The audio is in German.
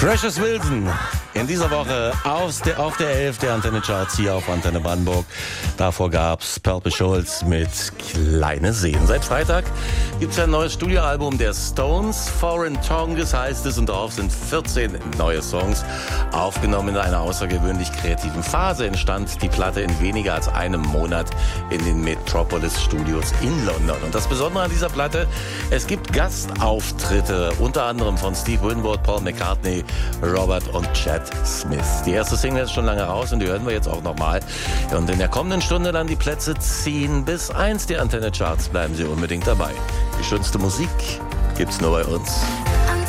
Precious Wilson in dieser Woche auf der 11 der Antenne Charts hier auf Antenne Brandenburg. Davor gab's Purple Schulz mit Kleine Seen. Seit Freitag gibt's ein neues Studioalbum der Stones. Foreign Tongues heißt es und darauf sind 14 neue Songs. Aufgenommen in einer außergewöhnlich kreativen Phase entstand die Platte in weniger als einem Monat in den Metropolis Studios in London. Und das Besondere an dieser Platte, es gibt Gastauftritte, unter anderem von Steve Winwood, Paul McCartney, Robert und Chad Smith. Die erste Single ist schon lange raus und die hören wir jetzt auch nochmal. Und in der kommenden Stunde dann die Plätze 10 bis 1 der Antenne Charts. Bleiben Sie unbedingt dabei. Die schönste Musik gibt's nur bei uns.